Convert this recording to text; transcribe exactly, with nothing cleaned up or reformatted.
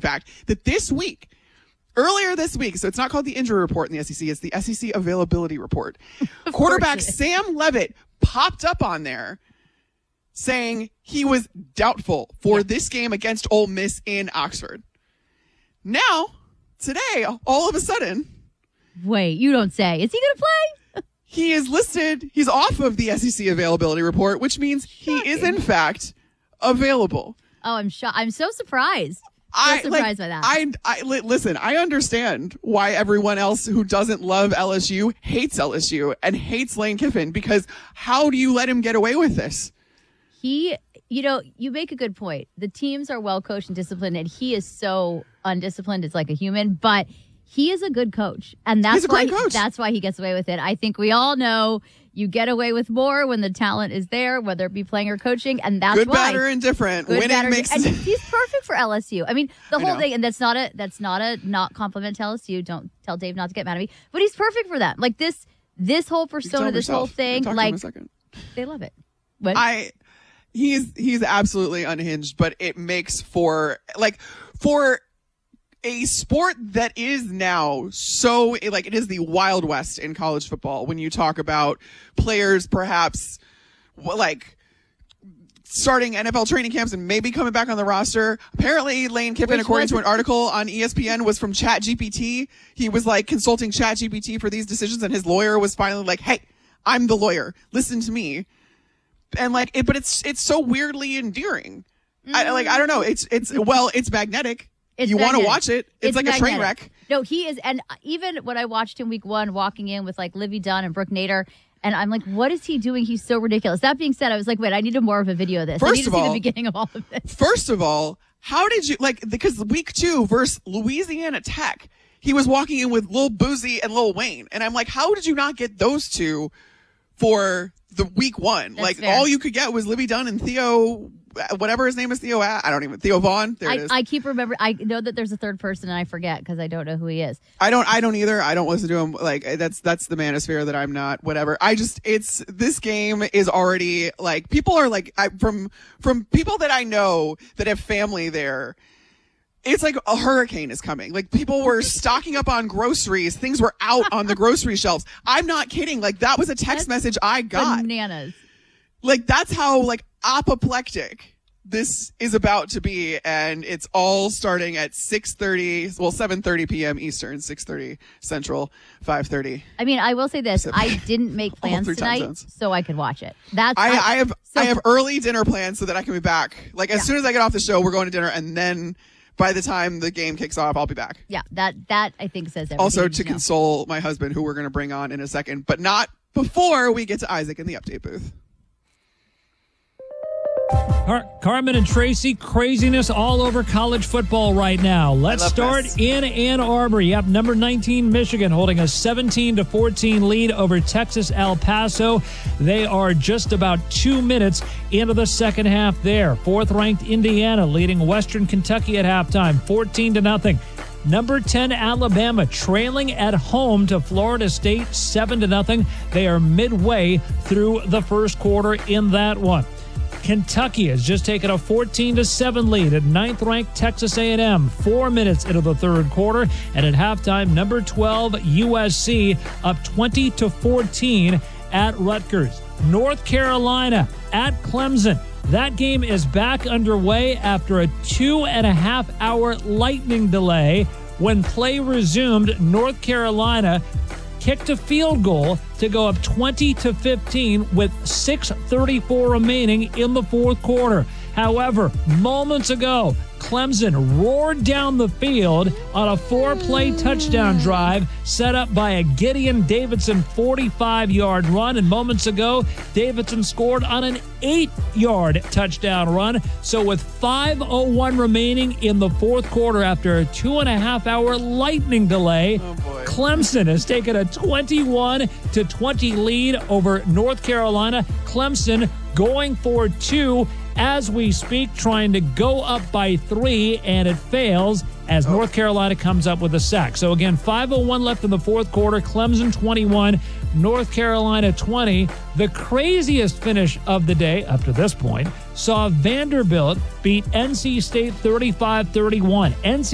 fact that this week, earlier this week, so it's not called the injury report in the S E C, it's the S E C availability report. Quarterback Sam Leavitt popped up on there saying he was doubtful for yeah. this game against Ole Miss in Oxford. Now, today, all of a sudden... Wait, you don't say. Is he going to play? He is listed. He's off of the S E C availability report, which means he Shocking. is, in fact, available. Oh, I'm shocked. I'm so surprised. So I, surprised like, by that. I, I, listen, I understand why everyone else who doesn't love L S U hates L S U and hates Lane Kiffin, because how do you let him get away with this? He, you know, you make a good point. The teams are well coached and disciplined, and he is so undisciplined. It's like a human, but he is a good coach, and that's He's a why great coach. that's why he gets away with it. I think we all know you get away with more when the talent is there, whether it be playing or coaching, and that's good, why. Good, bad, or indifferent. Good, Winning bad, or makes and he's perfect for L S U. I mean, the I whole know. thing, and that's not a that's not a not compliment to L S U. Don't tell Dave not to get mad at me, but he's perfect for them. Like this, this whole persona, this yourself. whole thing, Talk like to him a second. They love it. What? I. He's he's absolutely unhinged, but it makes for like for a sport that is now so like it is the Wild West in college football when you talk about players perhaps like starting N F L training camps and maybe coming back on the roster. Apparently Lane Kiffin, Which according to was- an article on E S P N, was from ChatGPT. He was like consulting ChatGPT for these decisions, and his lawyer was finally like, "Hey, I'm the lawyer. Listen to me." And like it, but it's it's so weirdly endearing. Mm. I like I don't know. It's it's well, it's magnetic. It's you want to magnetic. watch it. It's, It's like a train magnetic. wreck. No, he is, and even when I watched him week one, walking in with like Livy Dunn and Brooke Nader, and I'm like, what is he doing? He's so ridiculous. That being said, I was like, wait, I need more of a video of this. First I need of to see all- the beginning of all of this. First of all, how did you like because week two versus Louisiana Tech, he was walking in with Lil Boozy and Lil Wayne, and I'm like, how did you not get those two for the week one? That's like fair. all you could get was Livy Dunn and Theo, whatever his name is, Theo. I don't even Theo Vaughn. There it I, is. I keep remembering. I know that there's a third person, and I forget because I don't know who he is. I don't. I don't either. I don't listen to him. Like that's that's the manosphere that I'm not. Whatever. I just. It's this game is already like people are like I, from from people that I know that have family there. It's like a hurricane is coming. Like people were stocking up on groceries. Things were out on the grocery shelves. I'm not kidding. Like that was a text That's message I got. Bananas. Like that's how like apoplectic this is about to be, and it's all starting at six thirty, well, seven thirty p.m. Eastern, six thirty Central, five thirty. I mean, I will say this: I didn't make plans three time tonight, zones. so I could watch it. That's I, I have so- I have early dinner plans so that I can be back. Like as Yeah. soon as I get off the show, we're going to dinner, and then by the time the game kicks off, I'll be back. Yeah, that that I think says everything. Also you to know. console my husband, who we're going to bring on in a second, but not before we get to Isaac in the update booth. Car- Carmen and Tracy, craziness all over college football right now. Let's love start this. in Ann Arbor. Yep, number nineteen Michigan holding a seventeen to fourteen lead over Texas El Paso. They are just about two minutes into the second half there. Fourth-ranked Indiana leading Western Kentucky at halftime, fourteen to nothing. Number ten Alabama trailing at home to Florida State, seven to nothing. They are midway through the first quarter in that one. Kentucky has just taken a fourteen to seven lead at ninth-ranked Texas A and M, four minutes into the third quarter. And at halftime, number twelve U S C up twenty to fourteen at Rutgers. North Carolina at Clemson. That game is back underway after a two and a half hour lightning delay. When play resumed, North Carolina kicked a field goal to go up twenty to fifteen with six thirty-four remaining in the fourth quarter. However, moments ago, Clemson roared down the field on a four-play touchdown drive set up by a Gideon Davidson forty-five-yard run. And moments ago, Davidson scored on an eight-yard touchdown run. So with five oh one remaining in the fourth quarter after a two-and-a-half-hour lightning delay, Oh, boy. Clemson has taken a twenty-one to twenty lead over North Carolina. Clemson going for two as we speak, trying to go up by three, and it fails as North Carolina comes up with a sack. So again, five oh one left in the fourth quarter. Clemson twenty-one, North Carolina twenty. The craziest finish of the day up to this point saw Vanderbilt beat N C State thirty-five thirty-one. N C